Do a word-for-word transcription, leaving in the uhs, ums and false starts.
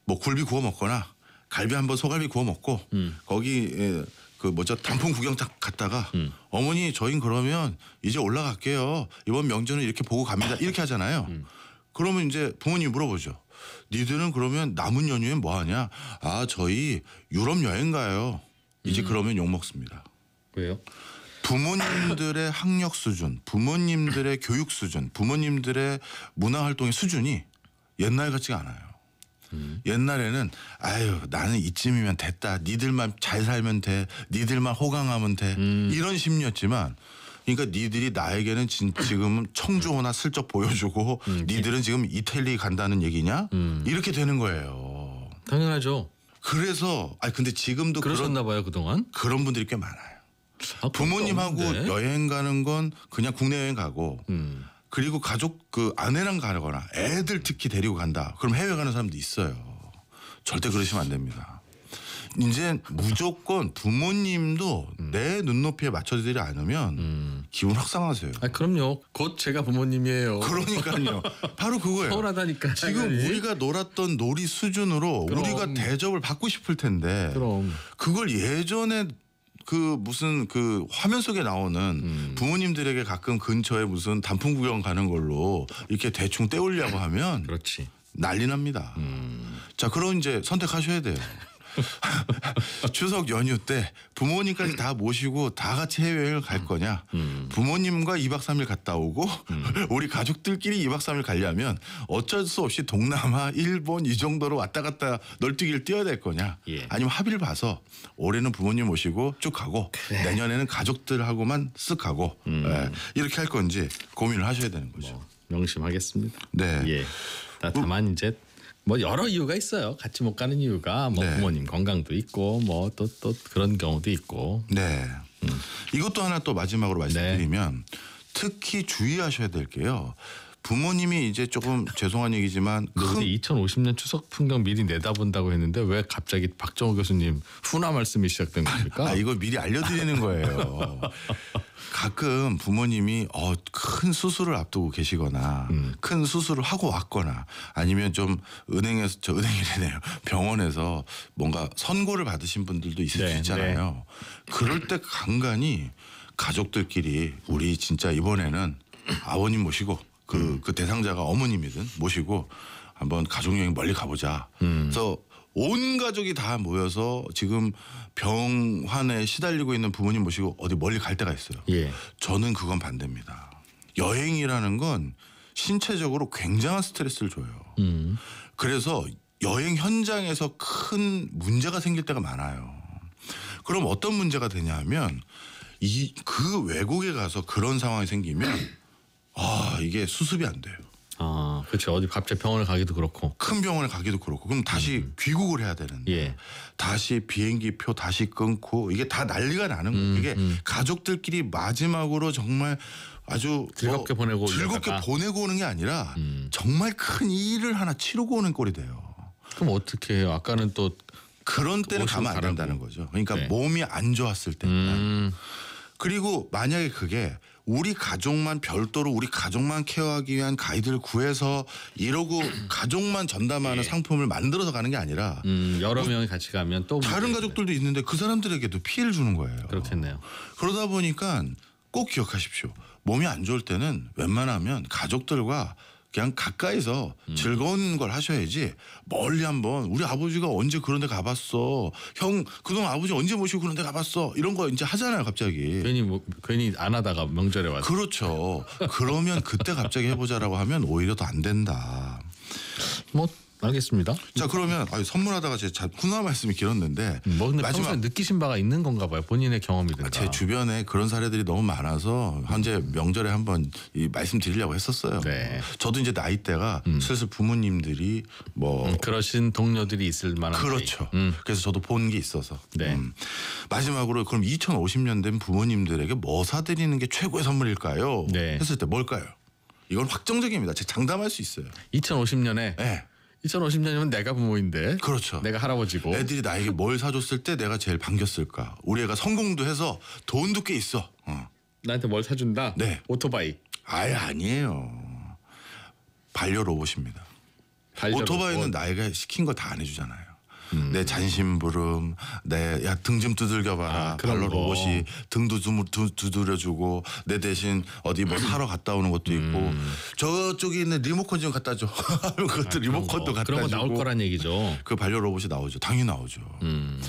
뭐 굴비 구워 먹거나 갈비 한번 소갈비 구워 먹고 음. 거기 에, 그 뭐죠 단풍 구경 딱 갔다가 음. 어머니 저희 그러면 이제 올라갈게요. 이번 명절은 이렇게 보고 갑니다. 이렇게 하잖아요. 음. 그러면 이제 부모님이 물어보죠. 니들은 그러면 남은 연휴엔 뭐 하냐? 아 저희 유럽 여행 가요. 이제 음. 그러면 욕 먹습니다. 왜요? 부모님들의 학력 수준, 부모님들의 교육 수준, 부모님들의 문화 활동의 수준이 옛날 같지가 않아요. 음. 옛날에는 아유 나는 이쯤이면 됐다. 니들만 잘 살면 돼. 니들만 호강하면 돼. 음. 이런 심리였지만 그러니까 니들이 나에게는 진, 지금 청주호나 슬쩍 보여주고 음. 니들은 지금 이태리 간다는 얘기냐? 음. 이렇게 되는 거예요. 당연하죠. 그래서 아 근데 지금도 그러셨나 그런 봐요 그동안. 그런 분들이 꽤 많아요. 아, 부모님하고 없는데? 여행 가는 건 그냥 국내 여행 가고 음. 그리고 가족 그 아내랑 가거나 애들 특히 데리고 간다. 그럼 해외 가는 사람도 있어요. 절대 그러시면 안 됩니다. 이제 무조건 부모님도 음. 내 눈높이에 맞춰지지 않으면 음. 기분 확 상하세요. 아 그럼요. 곧 제가 부모님이에요. 그러니까요. 바로 그거예요. 서운하다니까. 지금 당연히. 우리가 놀았던 놀이 수준으로 그럼. 우리가 대접을 받고 싶을 텐데 그럼. 그걸 예전에 그 무슨 그 화면 속에 나오는 음. 부모님들에게 가끔 근처에 무슨 단풍 구경 가는 걸로 이렇게 대충 때우려고 하면 그렇지. 난리 납니다. 음. 자, 그럼 이제 선택하셔야 돼요. 추석 연휴 때 부모님까지 다 모시고 다 같이 해외여행을 갈 거냐? 음. 부모님과 이박 삼일 갔다 오고 음. 우리 가족들끼리 이박 삼일 가려면 어쩔 수 없이 동남아, 일본 이 정도로 왔다 갔다 널뛰기를 뛰어야 될 거냐? 예. 아니면 합의를 봐서 올해는 부모님 모시고 쭉 가고 그래. 내년에는 가족들하고만 쓱 가고 음. 예, 이렇게 할 건지 고민을 하셔야 되는 거죠. 뭐, 명심하겠습니다. 네. 예. 다, 다만 이제 뭐 여러 이유가 있어요. 같이 못 가는 이유가 뭐 네. 부모님 건강도 있고 뭐 또 또 그런 경우도 있고. 네. 이것도 하나 또 마지막으로 말씀드리면 네. 특히 주의하셔야 될 게요. 부모님이 이제 조금 죄송한 얘기지만 근데 큰 이천오십 년 추석 풍경 미리 내다본다고 했는데 왜 갑자기 박정호 교수님 훈화 말씀이 시작된 겁니까? 아 이거 미리 알려드리는 거예요. 가끔 부모님이 어, 큰 수술을 앞두고 계시거나 음. 큰 수술을 하고 왔거나 아니면 좀 은행에서 저 은행이래네요. 병원에서 뭔가 선고를 받으신 분들도 있을 네, 수 있잖아요. 그럴 때 간간히 가족들끼리 우리 진짜 이번에는 아버님 모시고 그, 음. 그 대상자가 어머님이든 모시고 한번 가족여행 멀리 가보자. 음. 그래서 온 가족이 다 모여서 지금 병환에 시달리고 있는 부모님 모시고 어디 멀리 갈 때가 있어요. 예. 저는 그건 반대입니다. 여행이라는 건 신체적으로 굉장한 스트레스를 줘요. 음. 그래서 여행 현장에서 큰 문제가 생길 때가 많아요. 그럼 어떤 문제가 되냐 하면 이 그 외국에 가서 그런 상황이 생기면 아 이게 수습이 안 돼요. 아, 그렇죠. 어디 갑자기 병원을 가기도 그렇고. 큰 병원에 가기도 그렇고 그럼 다시 귀국을 해야 되는데 예. 다시 비행기 표 다시 끊고 이게 다 난리가 나는 거예요. 음, 이게 음. 가족들끼리 마지막으로 정말 아주 즐겁게 뭐 보내고 즐겁게 오려다가. 보내고 오는 게 아니라 음. 정말 큰 일을 하나 치르고 오는 꼴이 돼요. 그럼 어떻게 해요? 아까는 또 그런 때는 모시고 가면 안 가라고. 된다는 거죠. 그러니까 네. 몸이 안 좋았을 때는. 음. 그리고 만약에 그게 우리 가족만 별도로 우리 가족만 케어하기 위한 가이드를 구해서 이러고 가족만 전담하는 예. 상품을 만들어서 가는 게 아니라 음, 여러 명이 같이 가면 또 다른 문제가 가족들도 있는데 그 사람들에게도 피해를 주는 거예요. 그렇겠네요. 그러다 보니까 꼭 기억하십시오. 몸이 안 좋을 때는 웬만하면 가족들과 그냥 가까이서 음. 즐거운 걸 하셔야지 멀리 한번 우리 아버지가 언제 그런 데 가봤어. 형 그동안 아버지 언제 모시고 그런 데 가봤어. 이런 거 이제 하잖아요 갑자기. 괜히 뭐, 괜히 안 하다가 명절에 와서. 그렇죠. 그러면 그때 갑자기 해보자라고 하면 오히려 더 안 된다. 뭐 알겠습니다. 자 그러면 아니, 선물하다가 제 자- 훈화 말씀이 길었는데 뭐 근데 마지막 평소에 느끼신 바가 있는 건가 봐요. 본인의 경험이든가. 제 주변에 그런 사례들이 너무 많아서 현재 명절에 한번 이 말씀드리려고 했었어요. 네. 저도 이제 나이대가 슬슬 부모님들이 뭐 음, 그러신 동료들이 있을 만한. 그렇죠. 나이. 음. 그래서 저도 본 게 있어서. 네. 음. 마지막으로 그럼 이천오십 년 된 부모님들에게 뭐 사드리는 게 최고의 선물일까요? 네. 했을 때 뭘까요? 이건 확정적입니다. 제가 장담할 수 있어요. 이천오십 년에 네. 이천오십 년이면 내가 부모인데. 그렇죠. 내가 할아버지고. 애들이 나에게 뭘 사줬을 때 내가 제일 반겼을까? 우리 애가 성공도 해서 돈도 꽤 있어. 어. 나한테 뭘 사준다. 네. 오토바이. 아예 아니에요. 반려 로봇입니다. 반려 오토바이는 로봇. 나이가 시킨 거 다 안 해주잖아요. 내 잔심부름, 내 야 등 좀 두들겨봐라. 아, 그런 발로 거. 로봇이 등도 두, 두, 두드려주고 내 대신 어디 뭐 사러 갔다 오는 것도 있고 음. 저쪽에 있는 리모컨 좀 갖다 줘. 하면 그것도 리모컨도 갖다 그런 거 주고 나올 거란 얘기죠. 그 반려 로봇이 나오죠. 당연히 나오죠. 음.